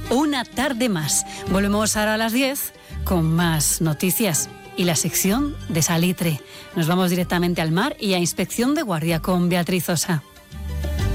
una tarde más. Volvemos ahora a las 10 con más noticias y la sección de Salitre. Nos vamos directamente al mar y a Inspección de Guardia con Beatriz Osa.